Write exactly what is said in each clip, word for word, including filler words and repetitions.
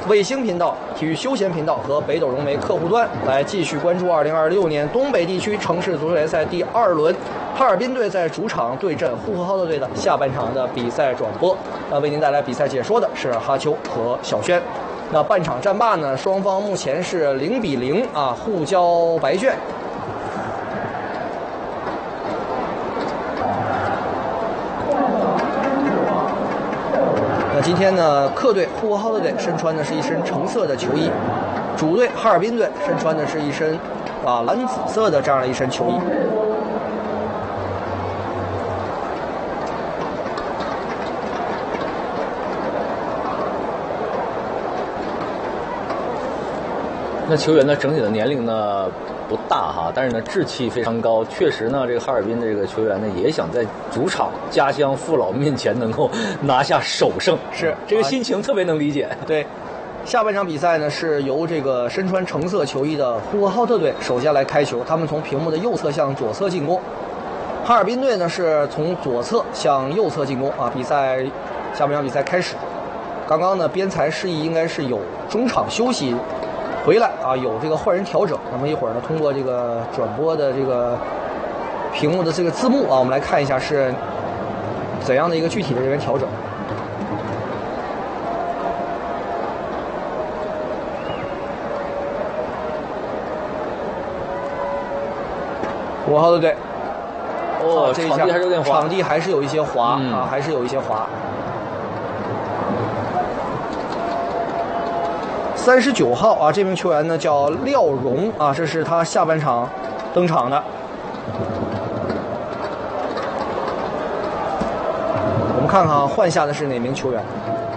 卫星频道、体育休闲频道和北斗融媒客户端来继续关注二零二六年东北地区城市足球联赛第二轮，哈尔滨队在主场对阵呼和浩特队的下半场的比赛转播。那为您带来比赛解说的是哈秋和小轩。那半场战罢呢，双方目前是零比零啊，互交白卷。那今天呢，客队呼和浩特队身穿的是一身橙色的球衣，主队哈尔滨队身穿的是一身啊蓝紫色的这样的一身球衣。 那球员呢，整体的年龄呢不大哈，但是呢志气非常高。确实呢，这个哈尔滨这个球员呢也想在主场家乡父老面前能够拿下首胜， 是这个心情特别能理解。 对，下半场比赛呢是由这个身穿橙色球衣的呼和浩特队首先来开球，他们从屏幕的右侧向左侧进攻。哈尔滨队呢是从左侧向右侧进攻啊。比赛下半场比赛开始，刚刚呢边裁示意应该是有中场休息。回来啊，有这个换人调整。那么一会儿呢，通过这个转播的这个屏幕的这个字幕啊，我们来看一下是怎样的一个具体的人员调整。呼和浩特队， 哦， 这一场地还是有点滑， 场地还是有一些滑、 嗯、 啊，还是有一些滑。三十九号啊，这名球员呢叫廖荣啊，这是他下半场登场的。我们看看换下的是哪名球员？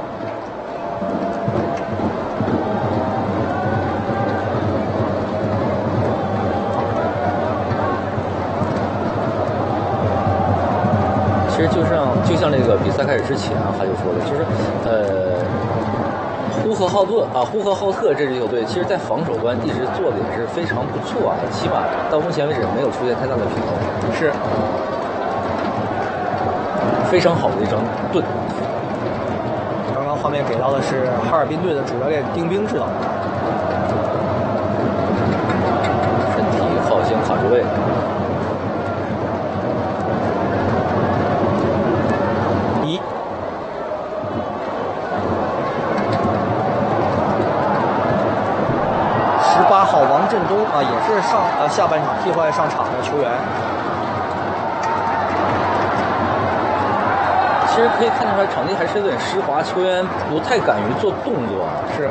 其实就像就像这个比赛开始之前啊，他就说的，就是呃。呼和浩特啊，呼和浩特这支球队，其实在防守端一直做的也是非常不错啊，起码到目前为止没有出现太大的平衡， 是非常好的一张盾。 刚刚画面给到的是哈尔滨队的主教练丁冰指导， 身体好像卡住位。八号王振东啊，也是上呃下半场替换上场的球员。 其实可以看得出来，场地还是有点湿滑，球员不太敢于做动作。 是，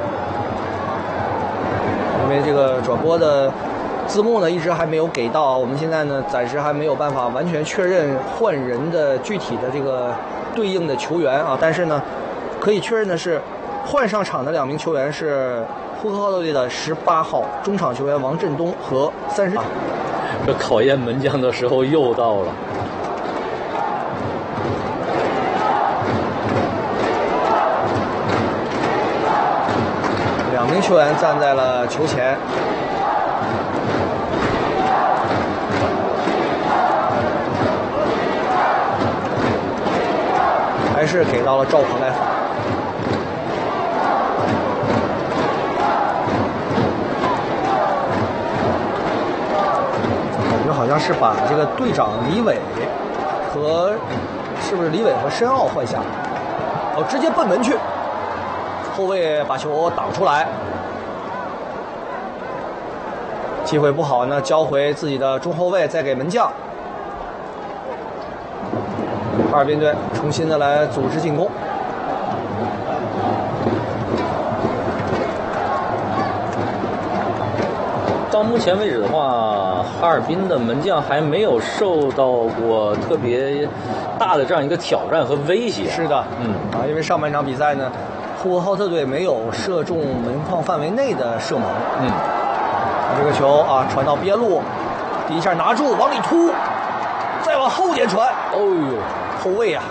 因为这个转播的字幕呢一直还没有给到，我们现在呢暂时还没有办法完全确认换人的具体的这个对应的球员啊，但是呢，可以确认的是，换上场的两名球员是呼和浩特队的十八号中场球员王振东和三十。 这考验门将的时候又到了。 两名球员站在了球前。还是给到了赵鹏来罚。感觉好像是把这个队长李伟和是不是李伟和申奥换下，哦，直接奔门去，后卫把球挡出来，机会不好呢，交回自己的中后卫，再给门将。哈尔滨队重新的来组织进攻。 到目前为止的话，哈尔滨的门将还没有受到过特别大的这样一个挑战和威胁。 是的， 嗯啊，因为上半场比赛呢，呼和浩特队没有射中门框范围内的射门。 嗯， 这个球啊传到边路，第一下拿住往里突，再往后点传。 哦呦， 后卫啊